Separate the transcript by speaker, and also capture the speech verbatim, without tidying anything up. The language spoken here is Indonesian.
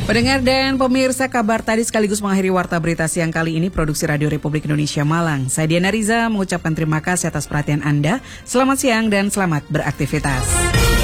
Speaker 1: Pendengar dan pemirsa, kabar tadi sekaligus mengakhiri Warta Berita Siang kali ini Produksi Radio Republik Indonesia Malang. Saya Diana Riza mengucapkan terima kasih atas perhatian Anda. Selamat siang dan selamat beraktivitas.